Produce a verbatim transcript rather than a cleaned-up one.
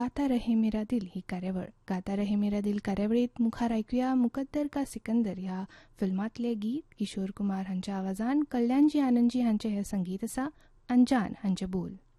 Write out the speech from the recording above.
गाता रहे मेरा दिल ही कार्यावळ. गाता रहे मेरा दिल कार्यावळीत मुखार ऐकूया मुकद्दर का सिकंदर ह्या फिल्मातले गीत. किशोर कुमार हांच्या आवाजान कल्याणजी आनंदजी हांचे हे संगीत असा. अंजान हांचे बोल.